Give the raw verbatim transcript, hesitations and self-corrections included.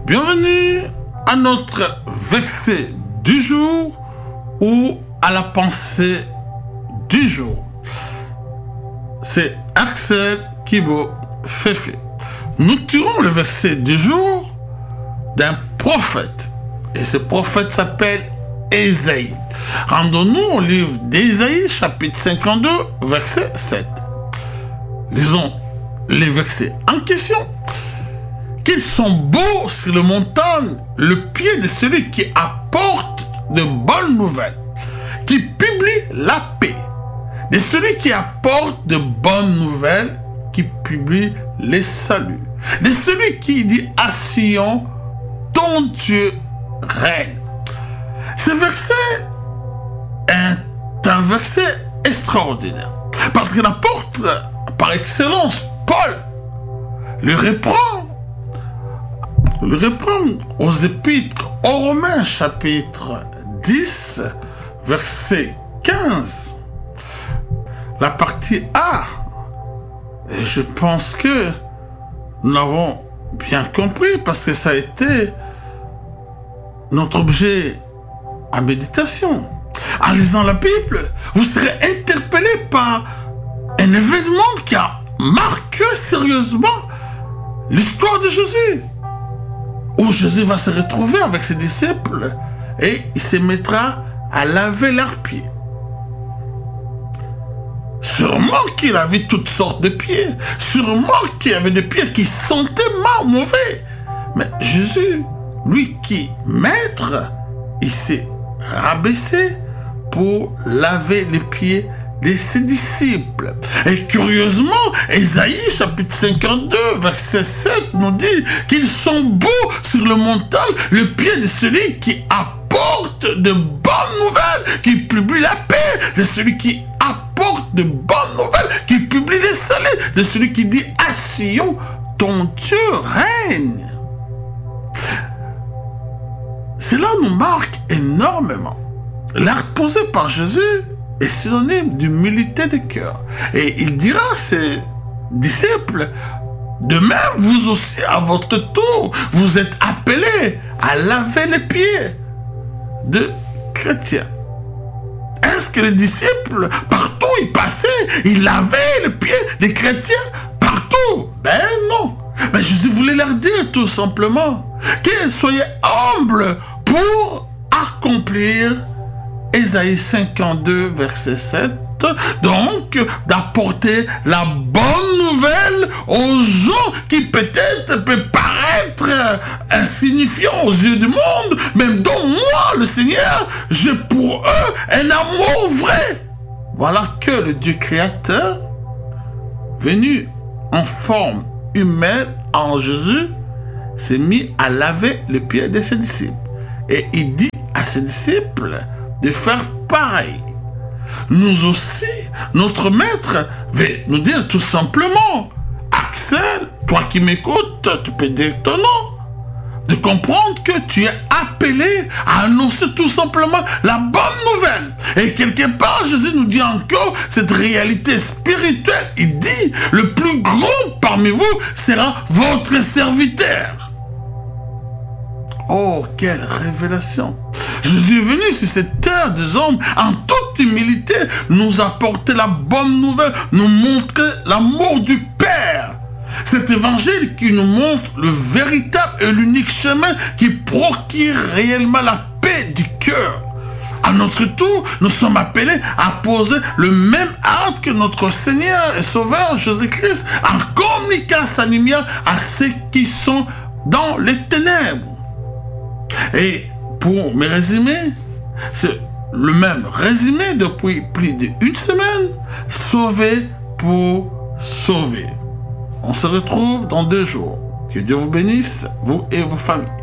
Bienvenue à notre verset du jour ou à la pensée du jour. C'est Axel Kibo Fefe. Nous tirons le verset du jour d'un prophète. Et ce prophète s'appelle Ésaïe. Rendons-nous au livre d'Ésaïe, chapitre cinquante-deux, verset sept. Lisons les versets en question. Qu'ils sont beaux sur les montagnes, le pied de celui qui apporte de bonnes nouvelles, qui publie la paix, de celui qui apporte de bonnes nouvelles, qui publie les saluts, de celui qui dit à Sion, ton Dieu règne. Ce verset est un verset extraordinaire, parce que l'apôtre par excellence, Paul, le reprend le reprendre aux épîtres aux Romains, chapitre dix, verset quinze. La partie A. Et je pense que nous l'avons bien compris parce que ça a été notre objet à méditation. En lisant la Bible, vous serez interpellé par un événement qui a marqué sérieusement l'histoire de Jésus, où Jésus va se retrouver avec ses disciples et il se mettra à laver leurs pieds. Sûrement qu'il avait toutes sortes de pieds, sûrement qu'il y avait des pieds qui sentaient mal, mauvais. Mais Jésus, lui qui est maître, il s'est rabaissé pour laver les pieds de ses disciples. Et curieusement, Ésaïe, chapitre cinquante-deux, verset sept, nous dit qu'ils sont beaux sur le montagne, le pied de celui qui apporte de bonnes nouvelles, qui publie la paix, de celui qui apporte de bonnes nouvelles, qui publie les saluts, de celui qui dit à Sion, ton Dieu règne. Cela nous marque énormément. L'acte posé par Jésus est synonyme d'humilité de cœur. Et il dira à ses disciples, de même, vous aussi, à votre tour, vous êtes appelés à laver les pieds de chrétiens. Est-ce que les disciples, partout où ils passaient, ils lavaient les pieds des chrétiens? Partout? Ben non. Mais Jésus voulait leur dire tout simplement que soyez humbles pour accomplir Ésaïe cinquante-deux, verset sept, donc d'apporter la bonne nouvelle aux gens qui peut-être peuvent paraître insignifiants aux yeux du monde, mais dont moi, le Seigneur, j'ai pour eux un amour vrai. Voilà que le Dieu créateur, venu en forme humaine en Jésus, s'est mis à laver les pieds de ses disciples. Et il dit à ses disciples de faire pareil. Nous aussi, notre maître veut nous dire tout simplement, Axel, toi qui m'écoutes, tu peux dire ton nom, de comprendre que tu es appelé à annoncer tout simplement la bonne nouvelle. Et quelque part, Jésus nous dit encore cette réalité spirituelle. Il dit, le plus grand parmi vous sera votre serviteur. Oh, quelle révélation! Jésus est venu sur cette terre des hommes en toute humilité, nous apporter la bonne nouvelle, nous montrer l'amour du Père. Cet évangile qui nous montre le véritable et l'unique chemin qui procure réellement la paix du cœur. À notre tour, nous sommes appelés à poser le même acte que notre Seigneur et Sauveur Jésus-Christ en communiquant sa lumière à ceux qui sont dans les ténèbres. Et pour me résumer, c'est le même résumé depuis plus d'une semaine, sauver pour sauver. On se retrouve dans deux jours. Que Dieu vous bénisse, vous et vos familles.